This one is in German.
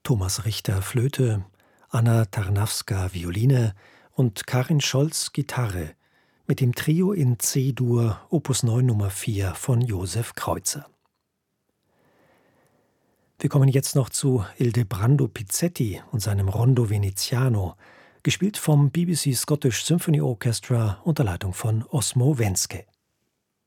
Thomas Richter Flöte, Anna Tarnawska Violine und Karin Scholz Gitarre mit dem Trio in C-Dur Opus 9 Nummer 4 von Josef Kreutzer. Wir kommen jetzt noch zu Ildebrando Pizzetti und seinem Rondo Veneziano, gespielt vom BBC Scottish Symphony Orchestra unter Leitung von Osmo Wenske.